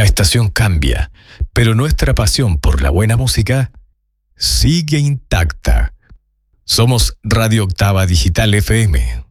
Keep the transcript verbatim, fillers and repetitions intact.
La estación cambia, pero nuestra pasión por la buena música sigue intacta. Somos Radio Octava Digital F M.